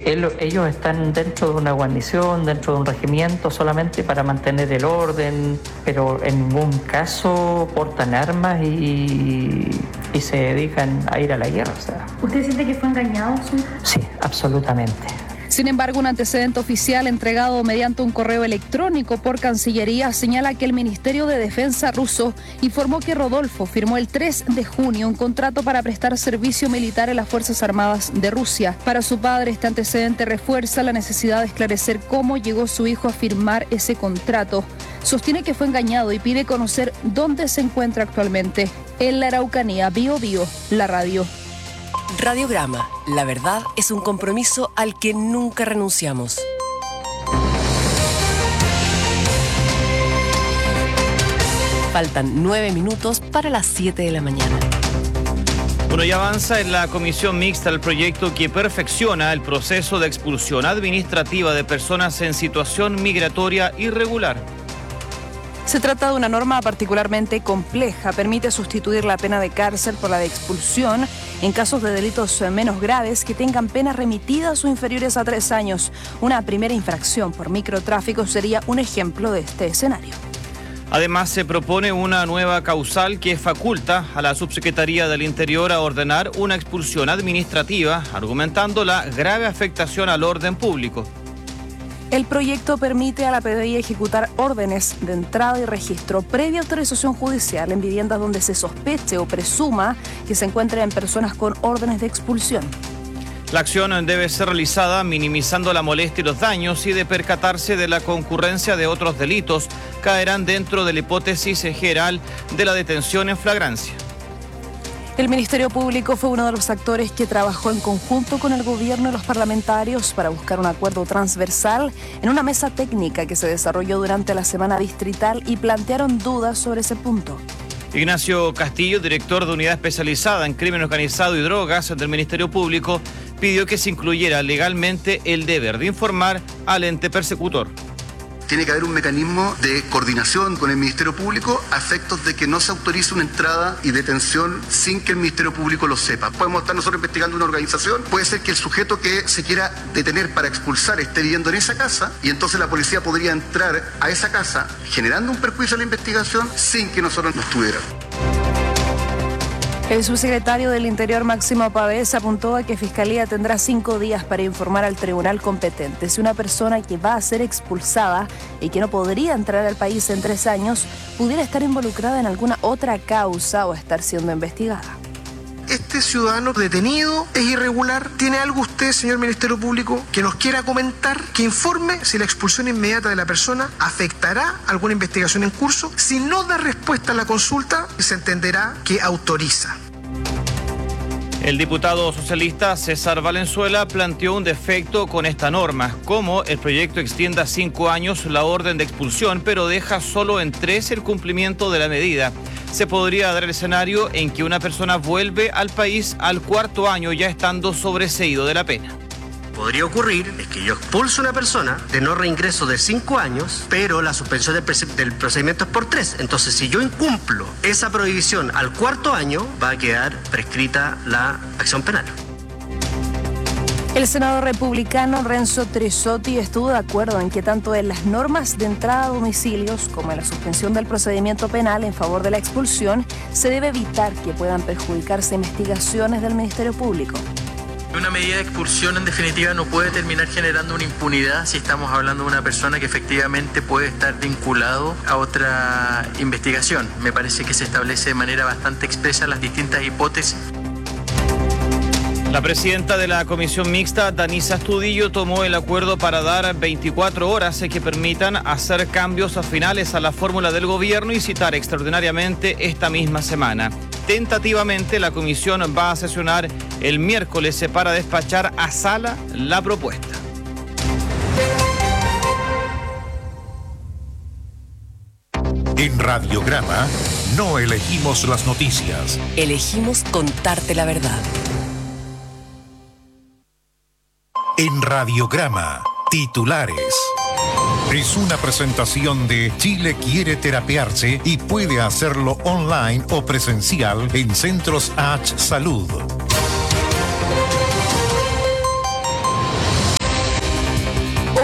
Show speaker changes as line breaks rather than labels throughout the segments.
ellos están dentro de una guarnición, dentro de un regimiento solamente para mantener el orden, pero en ningún caso portan armas y se dedican a ir a la guerra. O sea.
¿Usted siente que fue engañado?
Sí, absolutamente.
Sin embargo, un antecedente oficial entregado mediante un correo electrónico por Cancillería señala que el Ministerio de Defensa ruso informó que Rodolfo firmó el 3 de junio un contrato para prestar servicio militar en las Fuerzas Armadas de Rusia. Para su padre, este antecedente refuerza la necesidad de esclarecer cómo llegó su hijo a firmar ese contrato. Sostiene que fue engañado y pide conocer dónde se encuentra actualmente. En la Araucanía, Bío Bío, la radio.
Radiograma, la verdad es un compromiso al que nunca renunciamos. Faltan 9 minutos para las 7 de la mañana.
Bueno, ya avanza en la comisión mixta el proyecto que perfecciona el proceso de expulsión administrativa de personas en situación migratoria irregular.
Se trata de una norma particularmente compleja. Permite sustituir la pena de cárcel por la de expulsión en casos de delitos menos graves que tengan penas remitidas o inferiores a 3 años. Una primera infracción por microtráfico sería un ejemplo de este escenario.
Además, se propone una nueva causal que faculta a la Subsecretaría del Interior a ordenar una expulsión administrativa, argumentando la grave afectación al orden público.
El proyecto permite a la PDI ejecutar órdenes de entrada y registro previa autorización judicial en viviendas donde se sospeche o presuma que se encuentren personas con órdenes de expulsión.
La acción debe ser realizada minimizando la molestia y los daños, y de percatarse de la concurrencia de otros delitos, caerán dentro de la hipótesis general de la detención en flagrancia.
El Ministerio Público fue uno de los actores que trabajó en conjunto con el gobierno y los parlamentarios para buscar un acuerdo transversal en una mesa técnica que se desarrolló durante la semana distrital y plantearon dudas sobre ese punto.
Ignacio Castillo, director de Unidad Especializada en Crimen Organizado y Drogas del Ministerio Público, pidió que se incluyera legalmente el deber de informar al ente persecutor.
Tiene que haber un mecanismo de coordinación con el Ministerio Público a efectos de que no se autorice una entrada y detención sin que el Ministerio Público lo sepa. Podemos estar nosotros investigando una organización, puede ser que el sujeto que se quiera detener para expulsar esté viviendo en esa casa, y entonces la policía podría entrar a esa casa generando un perjuicio a la investigación sin que nosotros no estuviéramos.
El subsecretario del Interior, Máximo Pavés, apuntó a que Fiscalía tendrá 5 días para informar al tribunal competente si una persona que va a ser expulsada y que no podría entrar al país en 3 años pudiera estar involucrada en alguna otra causa o estar siendo investigada.
Este ciudadano detenido es irregular. ¿Tiene algo usted, señor Ministerio Público, que nos quiera comentar? Que informe si la expulsión inmediata de la persona afectará alguna investigación en curso. Si no da respuesta a la consulta, se entenderá que autoriza.
El diputado socialista César Valenzuela planteó un defecto con esta norma, como el proyecto extienda 5 años la orden de expulsión, pero deja solo en 3 el cumplimiento de la medida. Se podría dar el escenario en que una persona vuelve al país al 4.º año ya estando sobreseído de la pena.
Podría ocurrir es que yo expulso a una persona de no reingreso de 5 años, pero la suspensión del procedimiento es por 3. Entonces, si yo incumplo esa prohibición al 4.º año, va a quedar prescrita la acción penal.
El senador republicano Renzo Trisotti estuvo de acuerdo en que tanto en las normas de entrada a domicilios como en la suspensión del procedimiento penal en favor de la expulsión se debe evitar que puedan perjudicarse investigaciones del Ministerio Público.
Una medida de expulsión en definitiva no puede terminar generando una impunidad si estamos hablando de una persona que efectivamente puede estar vinculado a otra investigación. Me parece que se establece de manera bastante expresa las distintas hipótesis.
La presidenta de la comisión mixta, Danisa Astudillo, tomó el acuerdo para dar 24 horas que permitan hacer cambios finales a la fórmula del gobierno y citar extraordinariamente esta misma semana. Tentativamente, la comisión va a sesionar el miércoles para despachar a sala la propuesta.
En Radiograma no elegimos las noticias.
Elegimos contarte la verdad.
En Radiograma, titulares. Es una presentación de Chile quiere terapiarse y puede hacerlo online o presencial en Centros H Salud.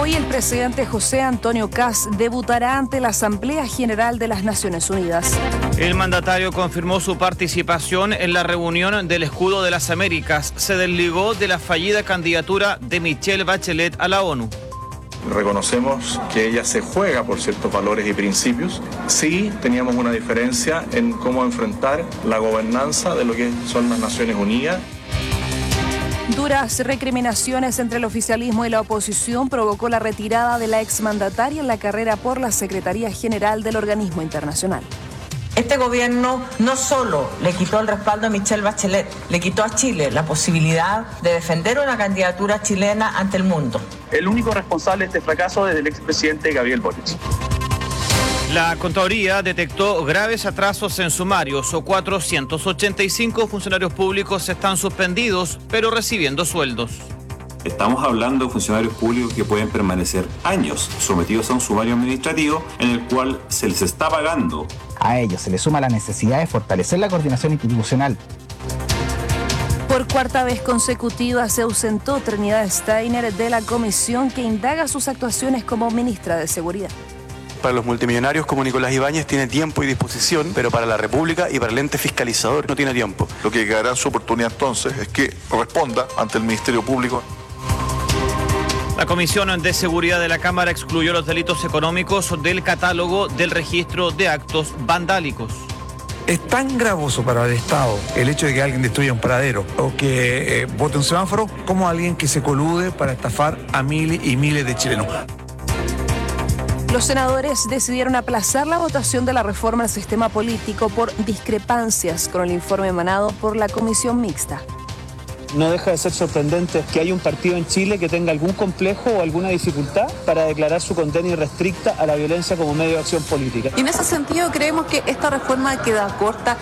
Hoy el presidente José Antonio Kast debutará ante la Asamblea General de las Naciones Unidas.
El mandatario confirmó su participación en la reunión del Escudo de las Américas. Se desligó de la fallida candidatura de Michelle Bachelet a la ONU.
Reconocemos que ella se juega por ciertos valores y principios. Sí teníamos una diferencia en cómo enfrentar la gobernanza de lo que son las Naciones Unidas.
Duras recriminaciones entre el oficialismo y la oposición provocó la retirada de la exmandataria en la carrera por la Secretaría General del organismo internacional.
Este gobierno no solo le quitó el respaldo a Michelle Bachelet, le quitó a Chile la posibilidad de defender una candidatura chilena ante el mundo.
El único responsable de este fracaso es el expresidente Gabriel Boric.
La Contraloría detectó graves atrasos en sumarios. 485 funcionarios públicos están suspendidos, pero recibiendo sueldos.
Estamos hablando de funcionarios públicos que pueden permanecer años sometidos a un sumario administrativo en el cual se les está pagando.
A ello se le suma la necesidad de fortalecer la coordinación institucional.
Por cuarta vez consecutiva se ausentó Trinidad Steiner de la comisión que indaga sus actuaciones como ministra de Seguridad.
Para los multimillonarios como Nicolás Ibáñez tiene tiempo y disposición, pero para la República y para el ente fiscalizador no tiene tiempo.
Lo que quedará en su oportunidad entonces es que responda ante el Ministerio Público.
La Comisión de Seguridad de la Cámara excluyó los delitos económicos del catálogo del registro de actos vandálicos.
Es tan gravoso para el Estado el hecho de que alguien destruya un pradero o que bote un semáforo como alguien que se colude para estafar a miles y miles de chilenos.
Los senadores decidieron aplazar la votación de la reforma al sistema político por discrepancias con el informe emanado por la comisión mixta.
No deja de ser sorprendente que haya un partido en Chile que tenga algún complejo o alguna dificultad para declarar su condena irrestricta a la violencia como medio de acción política.
Y en ese sentido creemos que esta reforma queda corta.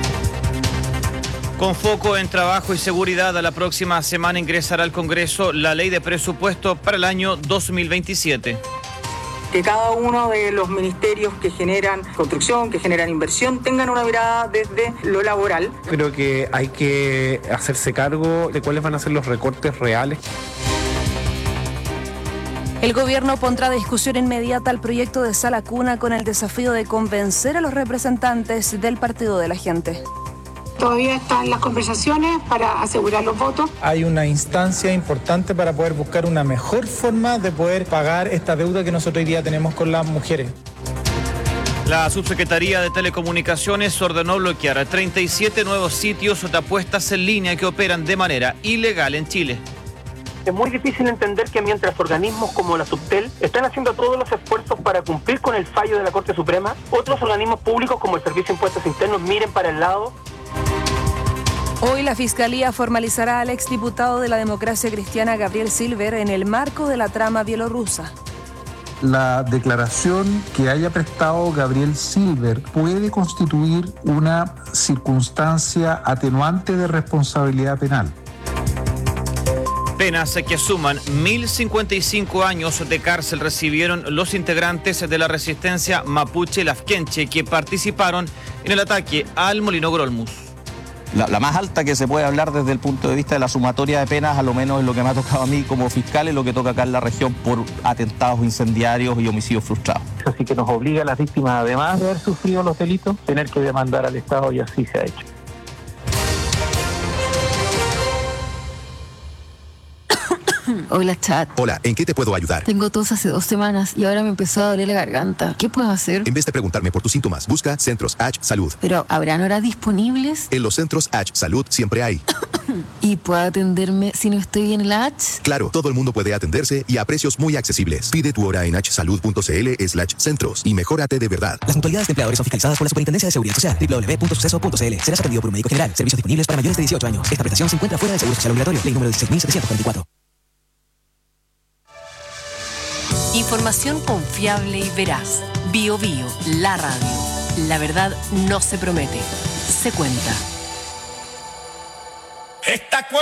Con foco en trabajo y seguridad, a la próxima semana ingresará al Congreso la ley de presupuesto para el año 2027.
Que cada uno de los ministerios que generan construcción, que generan inversión, tengan una mirada desde lo laboral.
Creo que hay que hacerse cargo de cuáles van a ser los recortes reales.
El gobierno pondrá a discusión inmediata el proyecto de sala cuna con el desafío de convencer a los representantes del Partido de la Gente.
Todavía están las conversaciones para asegurar los votos.
Hay una instancia importante para poder buscar una mejor forma de poder pagar esta deuda que nosotros hoy día tenemos con las mujeres.
La Subsecretaría de Telecomunicaciones ordenó bloquear 37 nuevos sitios de apuestas en línea que operan de manera ilegal en Chile.
Es muy difícil entender que mientras organismos como la Subtel están haciendo todos los esfuerzos para cumplir con el fallo de la Corte Suprema, otros organismos públicos como el Servicio de Impuestos Internos miren para el lado.
Hoy la Fiscalía formalizará al exdiputado de la Democracia Cristiana Gabriel Silver en el marco de la trama bielorrusa.
La declaración que haya prestado Gabriel Silver puede constituir una circunstancia atenuante de responsabilidad penal.
Penas que suman 1.055 años de cárcel recibieron los integrantes de la resistencia mapuche lafkenche que participaron en el ataque al Molino Grolmus.
La más alta que se puede hablar desde el punto de vista de la sumatoria de penas, a lo menos es lo que me ha tocado a mí como fiscal y lo que toca acá en la región por atentados incendiarios y homicidios frustrados.
Así que nos obliga a las víctimas, además de haber sufrido los delitos, tener que demandar al Estado y así se ha hecho.
Hola, chat.
Hola, ¿en qué te puedo ayudar?
Tengo tos hace 2 semanas y ahora me empezó a doler la garganta. ¿Qué puedo hacer?
En vez de preguntarme por tus síntomas, busca Centros H Salud.
Pero, ¿habrán horas disponibles?
En los Centros H Salud siempre hay.
¿Y puedo atenderme si no estoy bien en la H?
Claro, todo el mundo puede atenderse y a precios muy accesibles. Pide tu hora en hsalud.cl/centros y mejórate de verdad.
Las mutualidades de empleadores son fiscalizadas por la Superintendencia de Seguridad Social. www.suceso.cl. Serás atendido por un médico general. Servicios disponibles para mayores de 18 años. Esta prestación se encuentra fuera del seguro social obligatorio. Ley número 16.744.
Información confiable y veraz. BioBio, la radio. La verdad no se promete, se cuenta.